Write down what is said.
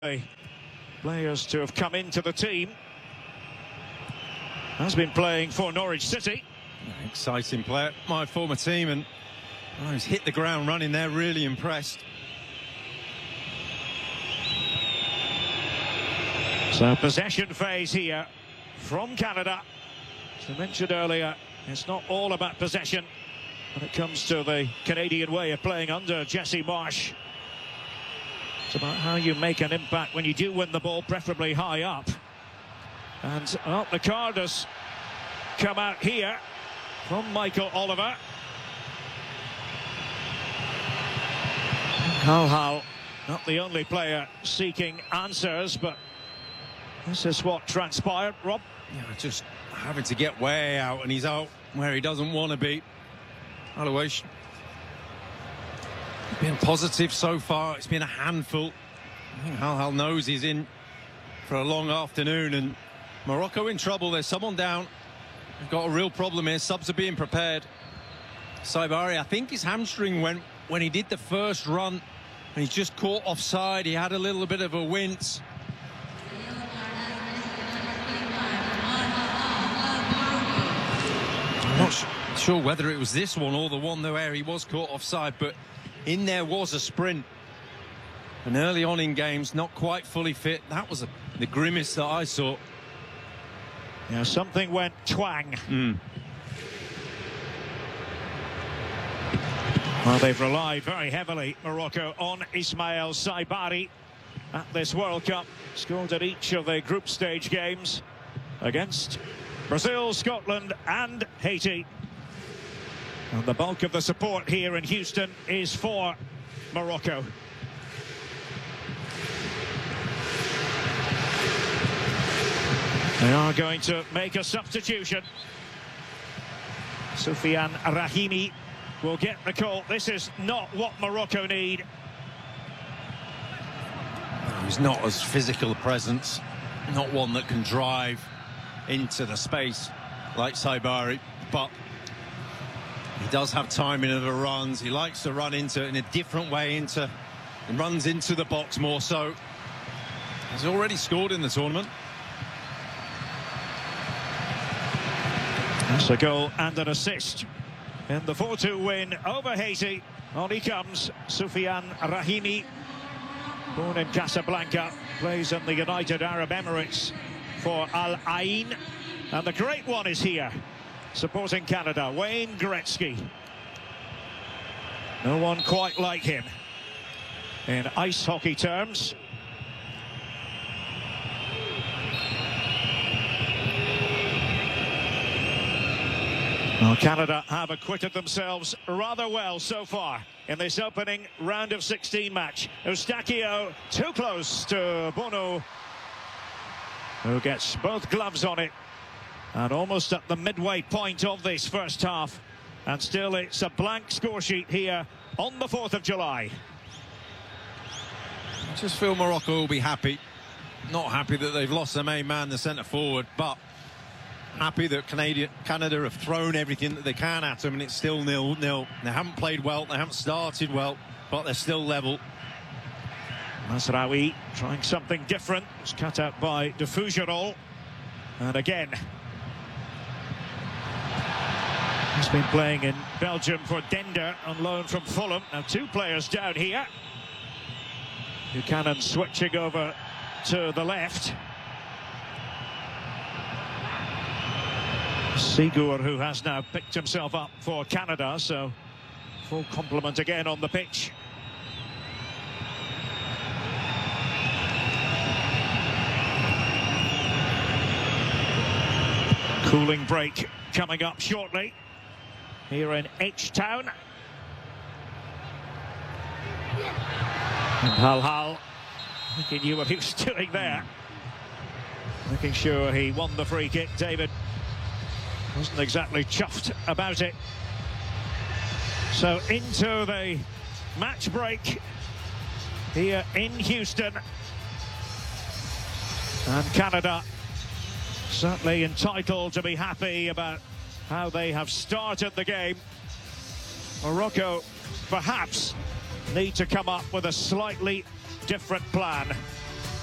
Players to have come into the team. Has been playing for Norwich City. Exciting player, my former team, and he's hit the ground running there, really impressed. So possession phase here from Canada. As I mentioned earlier, it's not all about possession when it comes to the Canadian way of playing under Jesse Marsch. It's about how you make an impact when you do win the ball, preferably high up. And well, the card has come out here from Michael Oliver. Hull, not the only player seeking answers, but this is what transpired, Rob. Yeah, just having to get way out, and he's out where he doesn't want to be. Otherwise, been positive so far. It's been a handful. I think Hull knows he's in for a long afternoon, and Morocco in trouble. There's someone down. They've got a real problem here. Subs are being prepared. Saibari, I think his hamstring went when he did the first run, and he's just caught offside. He had a little bit of a wince. I'm not sure whether it was this one or the one where he was caught offside, but in there was a sprint. And early on in games, not quite fully fit. That was the grimace that I saw. Yeah, something went twang. Well, they've relied very heavily, Morocco, on Ismael Saibari at this World Cup. Scored at each of the group stage games against Brazil, Scotland and Haiti. And the bulk of the support here in Houston is for Morocco. They are going to make a substitution. Soufiane Rahimi will get the call. This is not what Morocco need. He's not as physical a presence, not one that can drive into the space like Saibari, but he does have timing of the runs. He likes to run into in a different way, and runs into the box more so. He's already scored in the tournament. That's a goal and an assist in the 4-2 win over Haiti. On he comes, Soufiane Rahimi, born in Casablanca, plays in the United Arab Emirates for Al Ain. And the great one is here, supporting Canada, Wayne Gretzky. No one quite like him in ice hockey terms. Well, Canada have acquitted themselves rather well so far in this opening round of 16 match. Eustáquio too close to Bono, who gets both gloves on it, and almost at the midway point of this first half. And still it's a blank score sheet here on the 4th of July. I just feel Morocco will be happy. Not happy that they've lost their main man, the centre forward, but happy that Canada have thrown everything that they can at them, and it's still 0-0. They haven't played well, they haven't started well, but they're still level. Mazraoui trying something different. It's cut out by De Fougerolles. And again, he's been playing in Belgium for Dender on loan from Fulham. Now 2 players down here. Buchanan switching over to the left. Sigur, who has now picked himself up for Canada, so full complement again on the pitch. Cooling break coming up shortly here in H-Town. And Hull, I think he knew what he was doing there. Making sure he won the free kick. David wasn't exactly chuffed about it. So into the match break here in Houston. And Canada certainly entitled to be happy about how they have started the game. Morocco perhaps need to come up with a slightly different plan.